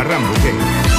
Ferran Boquer.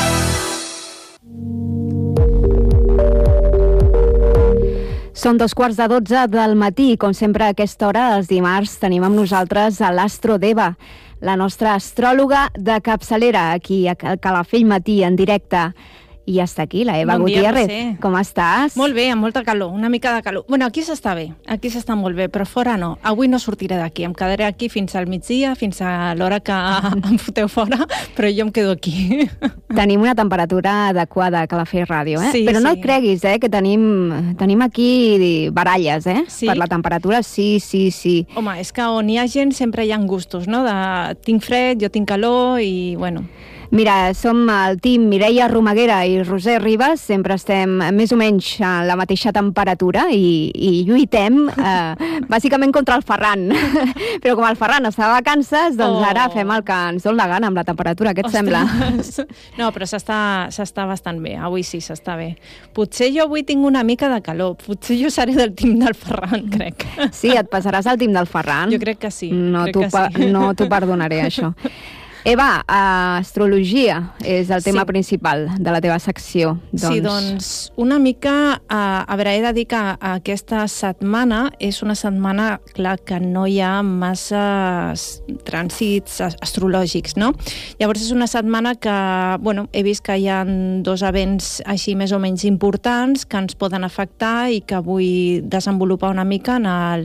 Són 2:15 del matí. Com sempre, a aquesta hora, els dimarts, tenim amb nosaltres a l'Astro Deva, la nostra astròloga de capçalera, aquí a Calafell Matí, en directe. I ja està aquí, la Eva Gutiérrez. Com estàs? Molt bé, amb molta calor, una mica de calor. Bueno, aquí s'està bé, aquí s'està molt bé, però fora no. Avui no sortiré d'aquí, em quedaré aquí fins al migdia, fins a l'hora que em foteu fora, però jo em quedo aquí. Tenim una temperatura adequada a Calafell Ràdio, Sí, però no sí. et creguis, que tenim aquí baralles, Sí? Per la temperatura, sí. Home, és que on hi ha gent sempre hi ha gustos, no? Tinc fred, jo tinc calor i, bueno... Mira, som el team Mireia Romaguera i Roser Ribas, sempre estem més o menys a la mateixa temperatura i lluitem bàsicament contra el Ferran. Però com el Ferran està de vacances, doncs ara fem el que ens dona la gana amb la temperatura, què et sembla? No, però s'està bastant bé, avui sí, s'està bé. Potser jo avui tinc una mica de calor, potser jo seré del team del Ferran, crec. Sí, et passaràs al team del Ferran? Jo crec que sí. No t'ho perdonaré, això. Eva, astrologia és el tema principal de la teva secció. Sí, doncs una mica, a veure, he de dir que aquesta setmana és una setmana, clar, que no hi ha massa trànsits astrològics, no? Llavors és una setmana que, bueno, he vist que hi ha 2 events així més o menys importants que ens poden afectar i que vull desenvolupar una mica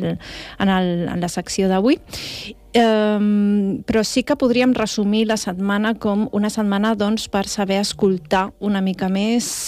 en la secció d'avui. Però sí que podríem resumir la setmana com una setmana, doncs, per saber escoltar una mica més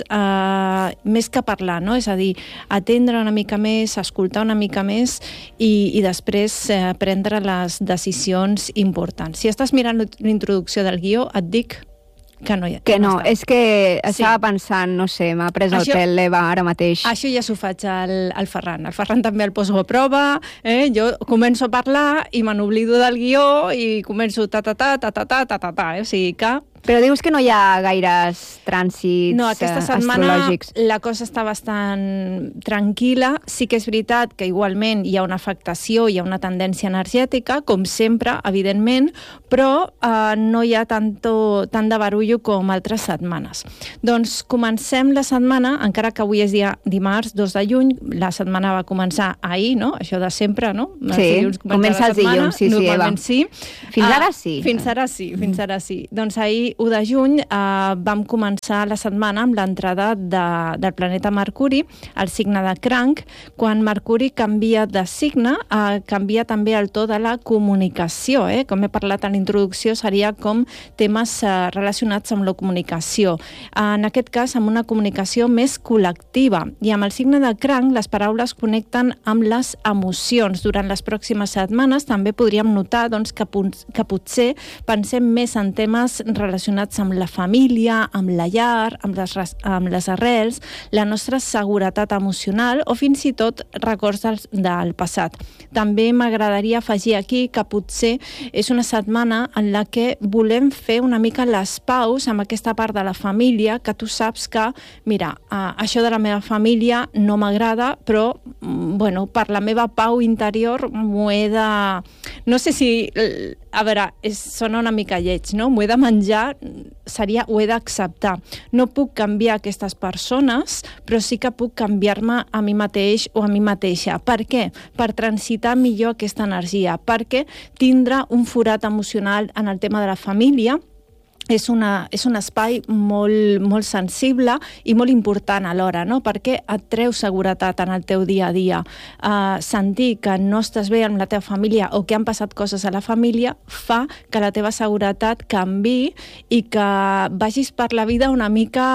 que parlar, no? És a dir, atendre una mica més, escoltar una mica més i després prendre les decisions importants. Si estàs mirant l'introducció del guió, et dic que no hi ha. Que no, és que estava pensant, no sé, m'ha pres el pèl l'Eva ara mateix. Això ja s'ho faig al Ferran. El Ferran també el poso a prova, jo començo a parlar i me n'oblido del guió i començo ta-ta-ta, o sigui que... Però dius que no hi ha gaires trànsits astrològics. No, aquesta setmana la cosa està bastant tranquil·la. Sí que és veritat que igualment hi ha una afectació, hi ha una tendència energètica, com sempre, evidentment, però no hi ha tant de barullo com altres setmanes. Doncs comencem la setmana, encara que avui és dia dimarts, 2 de juny, la setmana va començar ahir, no? Això de sempre, no? Sí, comença els dilluns, sí, Eva. Sí. Fins ara sí. Fins ara sí. Doncs ahir, 1 de juny, vam començar la setmana amb l'entrada del planeta Mercuri, el signe de Cranc. Quan Mercuri canvia de signe, canvia també el to de la comunicació. Com he parlat en l'introducció, seria com temes relacionats amb la comunicació. En aquest cas, amb una comunicació més col·lectiva. I amb el signe de Cranc, les paraules connecten amb les emocions. Durant les pròximes setmanes també podríem notar, doncs, que potser pensem més en temes relacionats amb la família, amb la llar, amb les arrels, la nostra seguretat emocional o fins i tot records del passat. També m'agradaria afegir aquí que potser és una setmana en la que volem fer una mica les paus amb aquesta part de la família que tu saps que, mira, això de la meva família no m'agrada, però, bueno, per la meva pau interior m'ho he de... No sé si... A veure, sona una mica lleig, no? M'ho he de menjar, ho he d'acceptar. No puc canviar aquestes persones, però sí que puc canviar-me a mi mateix o a mi mateixa. Per què? Per transitar millor aquesta energia, perquè tindre un forat emocional en el tema de la família és un espai molt sensible i molt important alhora, no? Perquè et treu seguretat en el teu dia a dia. Sentir que no estàs bé amb la teva família o que han passat coses a la família fa que la teva seguretat canviï i que vagis per la vida una mica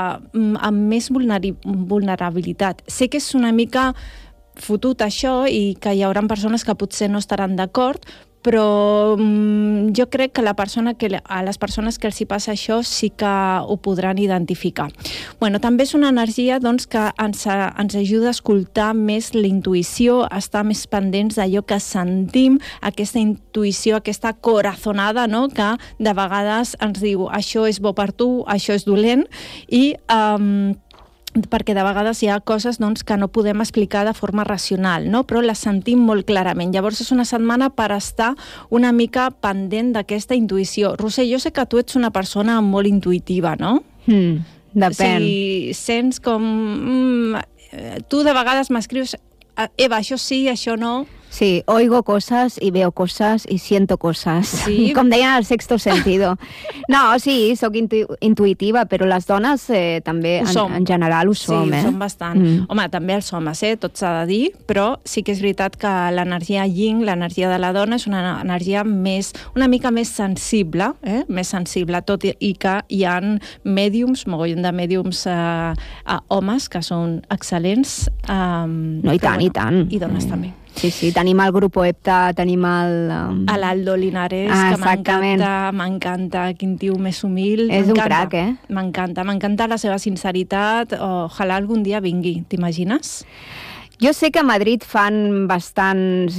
amb més vulnerabilitat. Sé que és una mica fotut això i que hi haurà persones que potser no estaran d'acord, però jo crec que a les persones que els hi passa això sí que ho podran identificar. Bueno, també és una energia, doncs, que ens ajuda a escoltar més la intuïció, a estar més pendents d'allò que sentim, aquesta intuïció, aquesta corazonada, no?, que de vegades ens diu això és bo per tu, això és dolent, i perquè de vegades hi ha coses doncs, que no podem explicar de forma racional, no? Però les sentim molt clarament. Llavors és una setmana per estar una mica pendent d'aquesta intuïció. Roser, jo sé que tu ets una persona molt intuïtiva, no? Depèn. Si sents com... tu de vegades m'escrius Eva, això sí, això no... Sí, oigo cosas y veo cosas y siento cosas. Sí. Com deien el sexto sentido. No, sí, sóc intuïtiva, però les dones també en general ho som. Sí, ho som bastant. Home, també els homes, tot s'ha de dir, però sí que és veritat que l'energia yin, l'energia de la dona, és una energia una mica més sensible, més sensible, tot i que hi ha mèdiums, mogollon de mèdiums homes que són excel·lents. No, i tant, i tant. I dones també. Sí, sí, tenim el Grupo Hepta, tenim el... l'Aldo Linares, que m'encanta, quin tio més humil. És un crac, M'encanta la seva sinceritat, ojalà algun dia vingui, t'imagines? Jo sé que a Madrid fan bastantes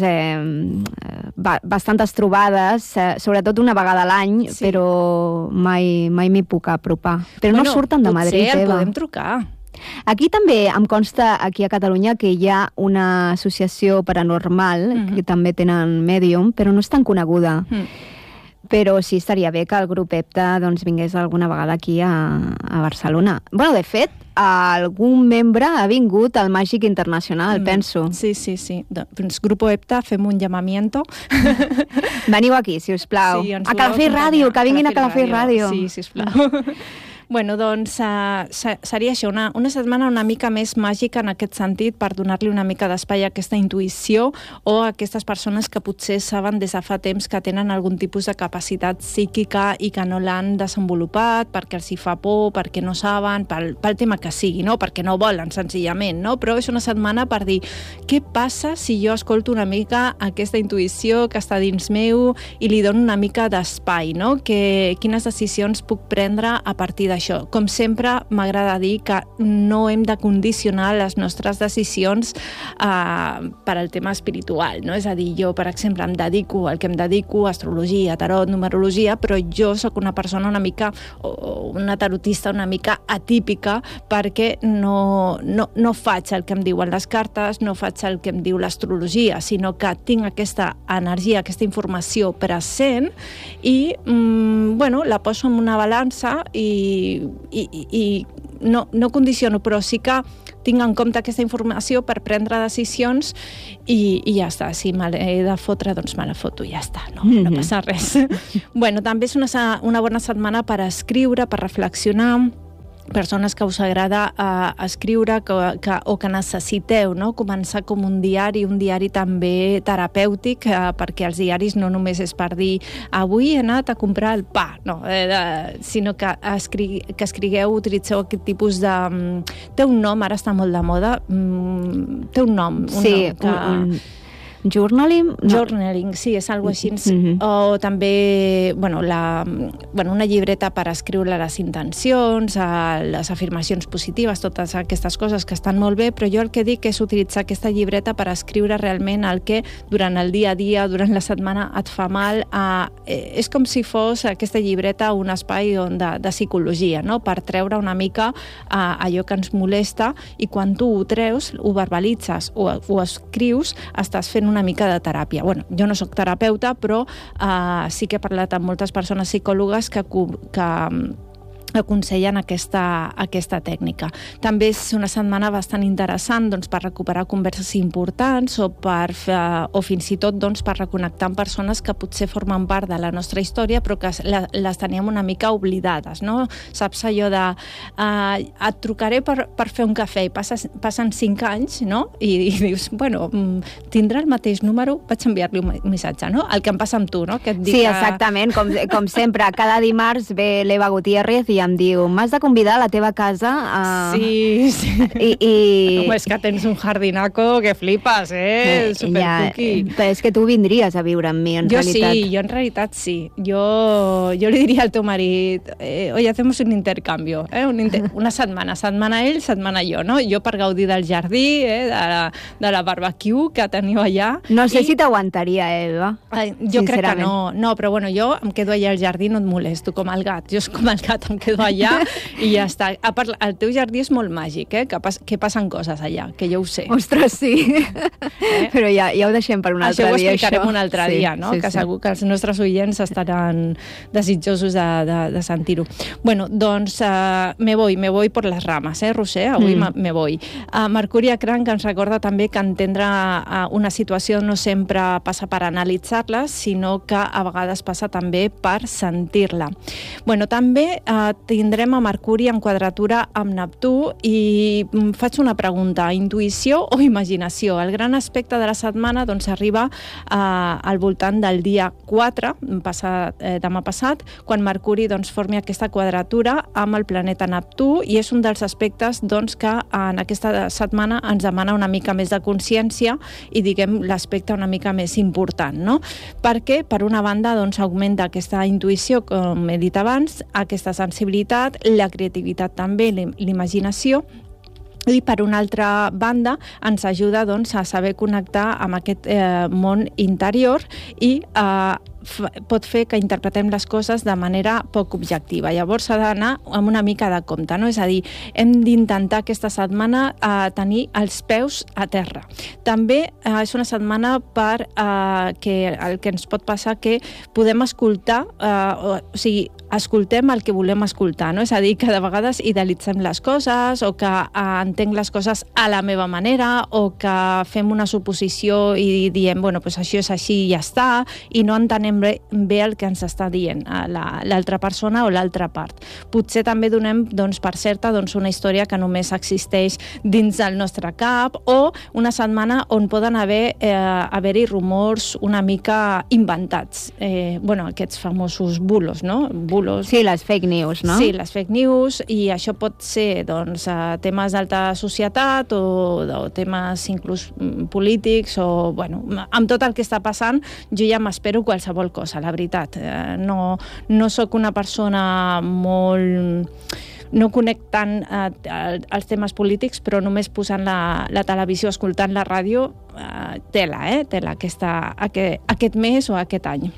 trobades, sobretot una vegada a l'any, sí. Però mai m'hi puc apropar. Però no surten de Madrid, Eva. Potser el podem trucar. Aquí també em consta, aquí a Catalunya, que hi ha una associació paranormal, que també tenen mèdium, però no és tan coneguda. Però sí, estaria bé que el grup Hepta doncs, vingués alguna vegada aquí a Barcelona. Bueno, de fet, algun membre ha vingut al Màgic Internacional, penso. Sí. Doncs Grupo Hepta, fem un llamamiento. Veniu aquí, si us plau. Sí, a Calafell Ràdio, que vinguin a Calafell Ràdio. Sí, si us plau. Bueno, doncs seria això, una setmana una mica més màgica en aquest sentit, per donar-li una mica d'espai a aquesta intuïció o a aquestes persones que potser saben des de fa temps que tenen algun tipus de capacitat psíquica i que no l'han desenvolupat perquè els hi fa por, perquè no saben, pel tema que sigui, no? Perquè no volen, senzillament, no? Però és una setmana per dir què passa si jo escolto una mica aquesta intuïció que està dins meu i li dono una mica d'espai, no? Quines decisions puc prendre a partir d'això. Com sempre, m'agrada dir que no hem de condicionar les nostres decisions per al tema espiritual, no? És a dir, jo, per exemple, em dedico al que em dedico, astrologia, tarot, numerologia, però jo sóc una persona una mica, una tarotista una mica atípica, perquè no faig el que em diuen les cartes, no faig el que em diu l'astrologia, sinó que tinc aquesta energia, aquesta informació present i, la poso en una balança i no condiciono, però sí que tinc en compte aquesta informació per prendre decisions i ja està. Si me l'he de fotre, doncs me la foto i ja està, no passa res. Bueno, també és una bona setmana per escriure, per reflexionar, persones que us agrada escriure o que necessiteu, no? Començar com un diari també terapèutic, perquè els diaris no només és per dir avui he anat a comprar el pa, no, sinó que escrigueu, utilitzeu aquest tipus de... Té un nom, ara està molt de moda, té un nom. Journaling? Journaling, sí, és algo així. O també, una llibreta per escriure les intencions, les afirmacions positives, totes aquestes coses que estan molt bé, però jo el que dic és utilitzar aquesta llibreta per escriure realment el que durant el dia a dia, durant la setmana et fa mal. És com si fos aquesta llibreta un espai de psicologia, no? Per treure una mica allò que ens molesta, i quan tu ho treus, ho verbalitzes o ho escrius, estàs fent una mica de teràpia. Bueno, jo no sóc terapeuta, però sí que he parlat amb moltes persones psicòlogues que aconsellen aquesta tècnica. També és una setmana bastant interessant per recuperar converses importants o fins i tot per reconnectar amb persones que potser formen part de la nostra història però que les teníem una mica oblidades, no? Saps allò de et trucaré per fer un cafè i passen 5 anys, no? I dius, tindrà el mateix número, vaig enviar-li un missatge, no? El que em passa amb tu, no? Que et dic sí, exactament, com sempre, cada dimarts ve l'Eva Gutiérrez i em diu, m'has de convidar a la teva casa Sí. Home, és que tens un jardinaco que flipes, supercuqui. Però és que tu vindries a viure amb mi, en realitat. Jo en realitat sí. Jo li diria al teu marit, oye, hacemos un intercambio, una setmana ell, setmana jo, no? Jo per gaudir del jardí, de la barbecue que teniu allà. No sé si t'aguantaria, Eva. Jo crec que no, però jo em quedo allà al jardí, no et molesto, com el gat. Jo com el gat em quedo quedo allà i ja està. A part, el teu jardí és molt màgic, que passen coses allà, que jo ho sé. Ostres, sí. Però ja ho deixem per un altre dia, això. Això ho explicarem un altre dia, no? Que segur que els nostres oients estaran desitjosos de sentir-ho. Bueno, doncs me voy por las ramas, Roser? Avui me voy. Mercuri a Cranc ens recorda també que entendre una situació no sempre passa per analitzar-la, sinó que a vegades passa també per sentir-la. Bueno, també tindrem a Mercuri en quadratura amb Neptú i faig una pregunta, intuïció o imaginació? El gran aspecte de la setmana doncs, arriba al voltant del dia 4, demà passat, quan Mercuri doncs, formi aquesta quadratura amb el planeta Neptú i és un dels aspectes doncs, que en aquesta setmana ens demana una mica més de consciència i diguem l'aspecte una mica més important, no? Perquè, per una banda, doncs, augmenta aquesta intuïció, com he dit abans, aquesta sensibilitat, la creativitat també, l'imaginació, i per una altra banda ens ajuda doncs, a saber connectar amb aquest món interior i pot fer que interpretem les coses de manera poc objectiva. Llavors s'ha d'anar amb una mica de compte, no? És a dir, hem d'intentar aquesta setmana tenir els peus a terra. També és una setmana per que el que ens pot passar que podem escoltar, o sigui, escoltem el que volem escoltar, no? És a dir, que de vegades idealitzem les coses o que entenc les coses a la meva manera o que fem una suposició i diem, bueno, pues això és així i ja està, i no entenem bé el que ens està dient l'altra persona o l'altra part. Potser també donem doncs, per certa doncs, una història que només existeix dins del nostre cap o una setmana on poden haver-hi rumors una mica inventats. Bueno, aquests famosos bulos, no? Sí, les fake news, no? Sí, les fake news, i això pot ser doncs, temes d'alta societat o temes inclús polítics o, bueno, amb tot el que està passant, jo ja m'espero qualsevol cosa, la veritat. No sóc una persona molt... no connectant els temes polítics, però només posant la televisió, escoltant la ràdio, tela aquest mes o aquest any.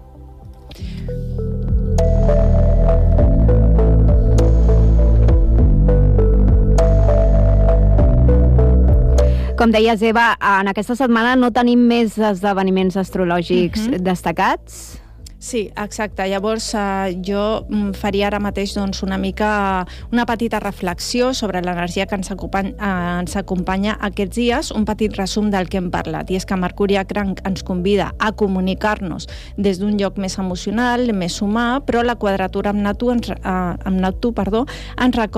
Com deies, Eva, en aquesta setmana no tenim més esdeveniments astrològics destacats? Sí, exacte. Llavors jo faria ara mateix doncs, una petita reflexió sobre l'energia que ens acompanya aquests dies, un petit resum del que hem parlat, i és que Mercuri a Cranc ens convida a comunicar-nos des d'un lloc més emocional, més humà, però la quadratura amb Neptú ens recorda